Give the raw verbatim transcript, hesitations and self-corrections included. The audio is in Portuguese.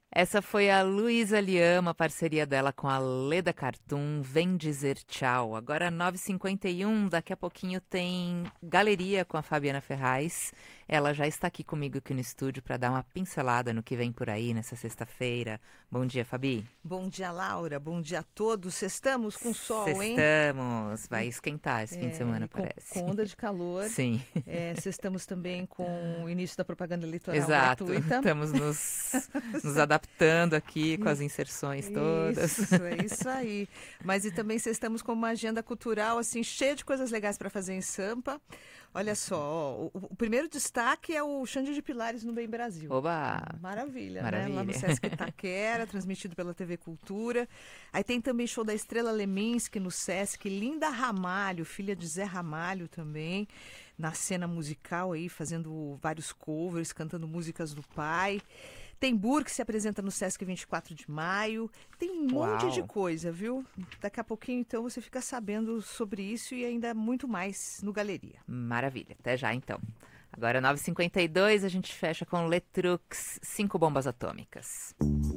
Essa foi a Luísa Liama, parceria dela com a Leda Cartoon, Vem Dizer Tchau. Agora nove e cinquenta e um, daqui a pouquinho tem Galeria com a Fabiana Ferraz. Ela já está aqui comigo aqui no estúdio para dar uma pincelada no que vem por aí nessa sexta-feira. Bom dia, Fabi. Bom dia, Laura. Bom dia a todos. Estamos com sol, hein? Estamos. Vai esquentar esse fim de É, semana, e com, parece. com onda de calor. Sim. É, estamos também com o início da propaganda eleitoral Exato. gratuita. Estamos nos, nos adaptando aqui com as inserções todas. Isso, é isso aí. Mas e também estamos com uma agenda cultural assim cheia de coisas legais para fazer em Sampa. Olha só, ó, o, o primeiro destaque é o Xande de Pilares no Bem Brasil. Oba! Maravilha, Maravilha, né? Lá no Sesc Itaquera, transmitido pela T V Cultura. Aí tem também show da Estrela Leminski no Sesc, Linda Ramalho, filha de Zé Ramalho também, na cena musical aí, fazendo vários covers, cantando músicas do pai. Tem Burr, que se apresenta no Sesc vinte e quatro de maio. Tem um monte Uau. de coisa, viu? Daqui a pouquinho, então, você fica sabendo sobre isso e ainda muito mais no Galeria. Maravilha, até já então. Agora nove e cinquenta e dois, a gente fecha com Letrux, Cinco Bombas Atômicas.